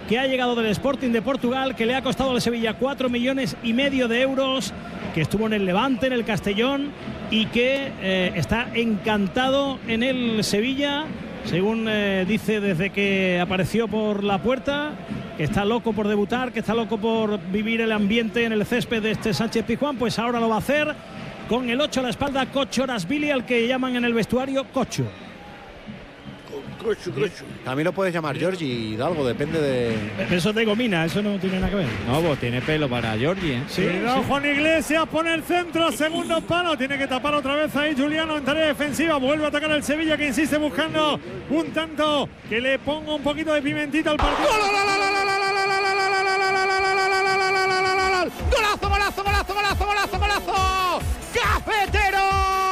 que ha llegado del Sporting de Portugal, que le ha costado al Sevilla 4,5 millones de euros, que estuvo en el Levante, en el Castellón, y que está encantado en el Sevilla, según dice desde que apareció por la puerta, que está loco por debutar, que está loco por vivir el ambiente en el césped de este Sánchez Pizjuán. Pues ahora lo va a hacer con el 8 a la espalda, Kochorashvili, al que llaman en el vestuario Kocho. También lo puedes llamar Giorgi Hidalgo, depende de... Eso es de gomina, eso no tiene nada que ver. No, pues tiene pelo para Giorgi, ¿eh? Sí, cuidado, sí. Juan Iglesias pone el centro, segundo palo, tiene que tapar otra vez ahí Juliano en tarea defensiva, vuelve a atacar el Sevilla, que insiste buscando un tanto que le ponga un poquito de pimentita al partido. ¡Golazo, golazo, golazo, golazo, golazo, golazo! ¡Cafetero!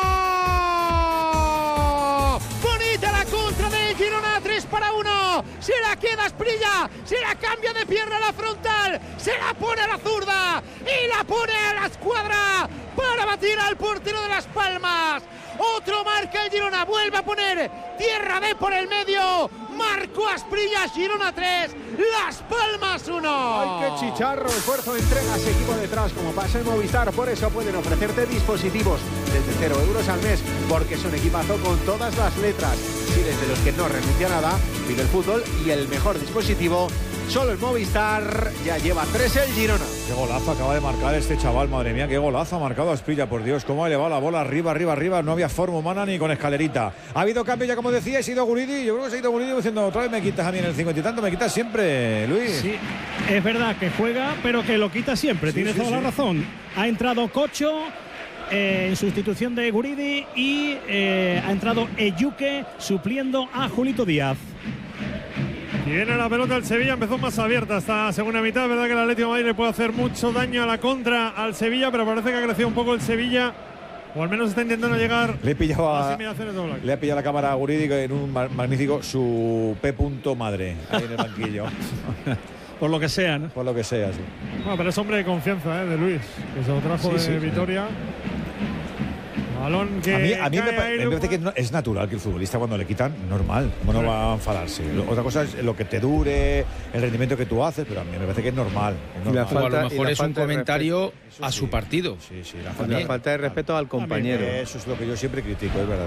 Bonita la contra de Girona, 3-1. Se la queda Asprilla, se la cambia de pierna a la frontal, se la pone a la zurda y la pone a la escuadra para batir al portero de Las Palmas. Otro marca el Girona, vuelve a poner tierra de por el medio. Marco Asprilla, Girona 3, Las Palmas 1. ¡Ay, qué chicharro! Esfuerzo, entregas, equipo detrás, como pasa en Movistar. Por eso pueden ofrecerte dispositivos desde 0 euros al mes, porque es un equipazo con todas las letras. Si desde los que no renuncia a nada, vive el fútbol y el mejor dispositivo. Solo el Movistar, ya lleva 3 el Girona. Qué golazo acaba de marcar este chaval, madre mía, qué golazo ha marcado Asprilla, por Dios, cómo ha elevado la bola arriba, no había forma humana ni con escalerita. Ha habido cambio ya, como decía, ha ido Guridi, yo creo que se ha ido Guridi diciendo, otra vez me quitas a mí en el 50 y tanto, me quitas siempre, Luis. Sí, es verdad que juega, pero que lo quita siempre, tienes toda la razón. Ha entrado Kocho en sustitución de Guridi y ha entrado Eyuke supliendo a Julito Díaz. Y viene la pelota del Sevilla, empezó más abierta esta segunda mitad. Es verdad que el Atlético de Madrid le puede hacer mucho daño a la contra al Sevilla, pero parece que ha crecido un poco el Sevilla, o al menos está intentando llegar le he pillado a las inmediaciones de Oblak. Le ha pillado la cámara jurídica en un magnífico su P. madre ahí en el banquillo. Por lo que sea, ¿no? Por lo que sea, sí. Bueno, pero es hombre de confianza, de Luis, que se lo trajo de Vitoria. Balón que a mí me parece que es natural que el futbolista, cuando le quitan, normal, no va a enfadarse. Otra cosa es lo que te dure, el rendimiento que tú haces, pero a mí me parece que es normal. Y a lo mejor es un comentario a su partido. Sí, la falta de respeto al compañero. Eso es lo que yo siempre critico, es verdad,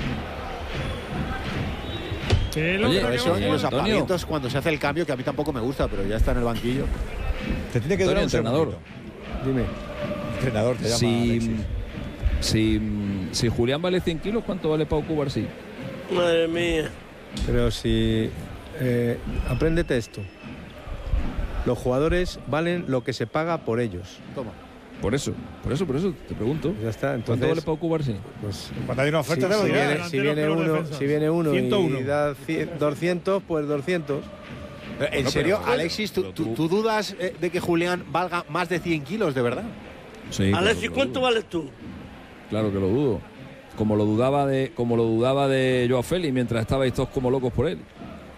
Antonio. Oye, eso en los apagamientos, cuando se hace el cambio, que a mí tampoco me gusta, pero ya está en el banquillo. Te tiene que durar un entrenador. Dime. Entrenador, te llama Alexis. Si Julián vale 100 kilos, ¿cuánto vale Pau Cubarsí? Madre mía. Pero si... apréndete esto. Los jugadores valen lo que se paga por ellos. Toma. Por eso te pregunto. Ya está, entonces, ¿cuánto vale Pau Cubarsí? Pues, cuando hay una oferta de si viene uno 101. y da 200, pues 200. ¿En serio, Alexis, tú dudas de que Julián valga más de 100 kilos, de verdad? Sí, Alexis, ¿cuánto vales tú? Claro que lo dudo. Como lo dudaba de Joao Félix mientras estabais todos como locos por él.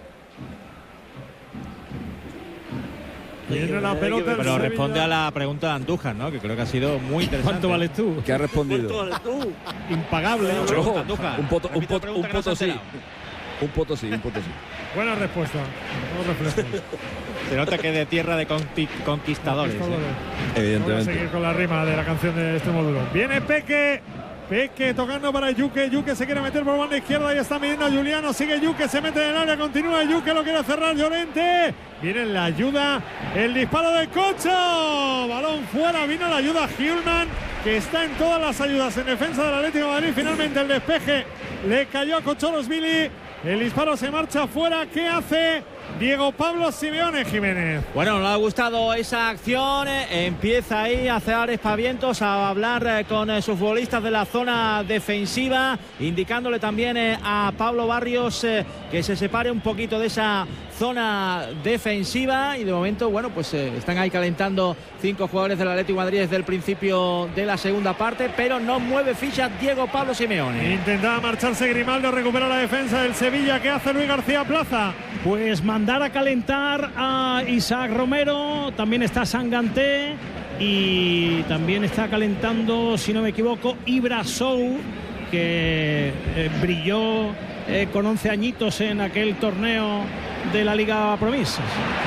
Pero responde a la pregunta de Andújar, ¿no? Que creo que ha sido muy interesante. ¿Cuánto vales tú? ¿Qué ha respondido? ¿Cuánto vales tú? Impagable. Un potosí. Un potosí. Buena respuesta. Se nota que de tierra de conquistadores. Evidentemente. Vamos a seguir con la rima de la canción de este módulo. Viene Peque tocando para Yuke. Yuke se quiere meter por banda izquierda y está midiendo a Juliano. Sigue Yuke, se mete en el área, continúa Yuke, lo quiere cerrar Llorente. Viene la ayuda, el disparo de Kocho. Balón fuera, vino la ayuda Hjulmand, que está en todas las ayudas en defensa del Atlético de Madrid. Finalmente el despeje le cayó a Kochorashvili. El disparo se marcha fuera. ¿Qué hace Diego Pablo Simeone, Jiménez? Bueno, no le ha gustado esa acción. Empieza ahí a hacer espavientos, a hablar con sus futbolistas de la zona defensiva, indicándole también a Pablo Barrios que se separe un poquito de esa zona defensiva. Y de momento, bueno, pues están ahí calentando 5 jugadores del Atlético de Madrid desde el principio de la segunda parte, pero no mueve ficha Diego Pablo Simeone. Intentaba marcharse Grimaldo, recupera la defensa del Sevilla. ¿Qué hace Luis García Plaza? Pues mandar a calentar a Isaac Romero, también está Sanganté y también está calentando, si no me equivoco, Ibra Sow, que brilló con 11 añitos en aquel torneo de la Liga Promesas.